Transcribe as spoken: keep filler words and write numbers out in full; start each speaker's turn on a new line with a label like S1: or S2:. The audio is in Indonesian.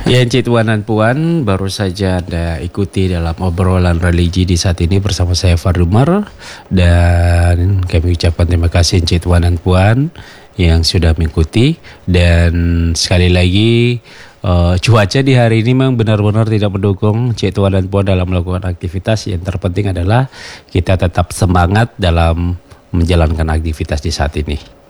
S1: Ya, Encik Tuan dan Puan, baru saja Anda ikuti dalam obrolan religi di saat ini bersama saya Fardumar, dan kami ucapkan terima kasih Encik Tuan dan Puan yang sudah mengikuti. Dan sekali lagi uh, cuaca di hari ini memang benar-benar tidak mendukung Encik Tuan dan Puan dalam melakukan aktivitas. Yang terpenting adalah kita tetap semangat dalam menjalankan aktivitas di saat ini.